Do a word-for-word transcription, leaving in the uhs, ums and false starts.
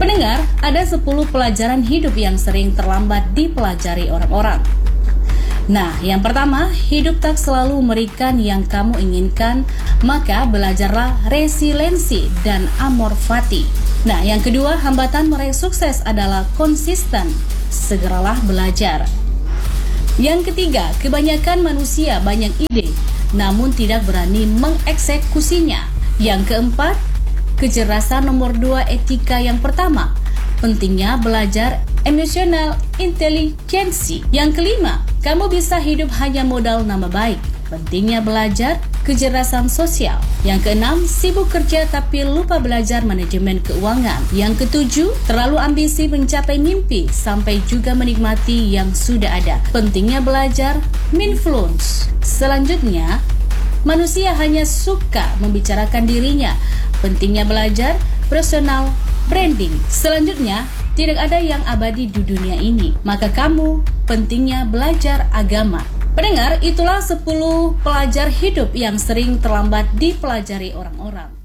Pendengar, ada sepuluh pelajaran hidup yang sering terlambat dipelajari orang-orang. Nah, yang pertama, hidup tak selalu memberikan yang kamu inginkan, maka belajarlah resiliensi dan amor fati. Nah, yang kedua, hambatan meraih sukses adalah konsisten. Segeralah belajar. Yang ketiga, kebanyakan manusia banyak ide, namun tidak berani mengeksekusinya. Yang keempat, kecerdasan nomor dua etika yang pertama, pentingnya belajar emosional intelijensi. Yang kelima, kamu bisa hidup hanya modal nama baik, pentingnya belajar kecerdasan sosial. Yang keenam, sibuk kerja tapi lupa belajar manajemen keuangan. Yang ketujuh, terlalu ambisi mencapai mimpi sampai juga menikmati yang sudah ada, pentingnya belajar mindfulness. Selanjutnya, manusia hanya suka membicarakan dirinya, pentingnya belajar personal branding. Selanjutnya, tidak ada yang abadi di dunia ini, maka kamu pentingnya belajar agama. Pendengar, itulah sepuluh pelajar hidup yang sering terlambat dipelajari orang-orang.